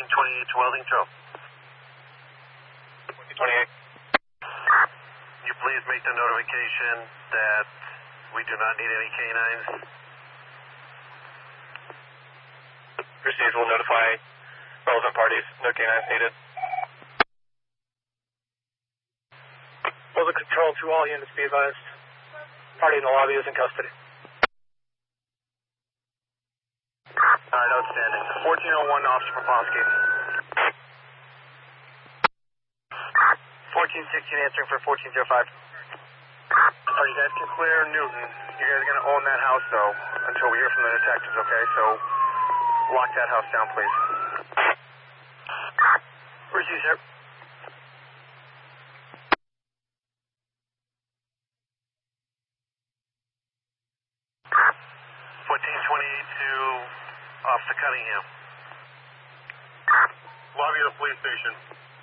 1428 to Welding Trail. 1428. Can you please make the notification that we do not need any canines? Received, will notify relevant parties. No canines needed. Welding Control to all units, be advised. Party in the lobby is in custody. Alright, outstanding. 1401, Officer Popovsky. 1416 answering for 1405. Alright, you guys can clear Newton. You guys are going to own that house, though, until we hear from the detectives, okay? So, lock that house down, please. Receive, sir. Officer Cunningham. Lobby of the police station.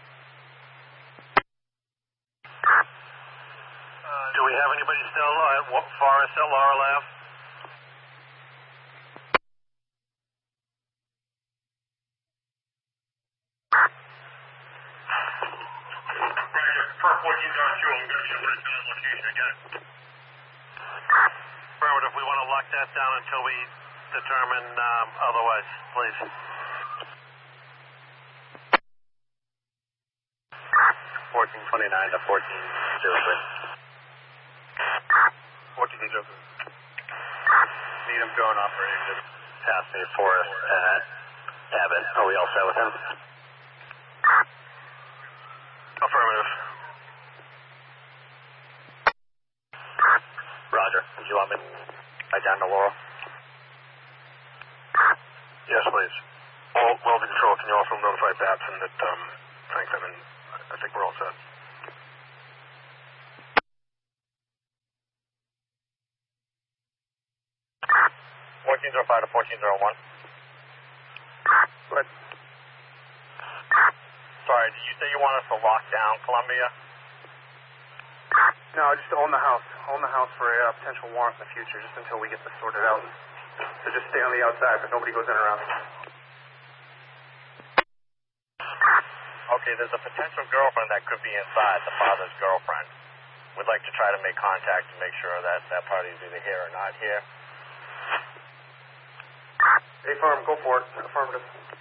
Do we have anybody still at Forest at Laurel Ave? Roger, for 1402, I'm going to be able to that location again. Affirmative, we want to lock that down until we determine otherwise, please. 1429 to 1403. 1403. Need him going operating just past me, Forest at Abbott. Are we all set with him? Affirmative. Roger. Do you want me to right down to Laurel? Yes, please. Welding Control, can you also notify Batson that Franklin and I think we're all set. (1405 to 1401). Good. Sorry, did you say you want us to lock down Columbia? No, just own the house. Own the house for a potential warrant in the future, just until we get this sorted out. So just stay on the outside, but nobody goes in or out. Okay, there's a potential girlfriend that could be inside, the father's girlfriend. We'd like to try to make contact to make sure that that party is either here or not here. Affirm, go for it. Affirmative.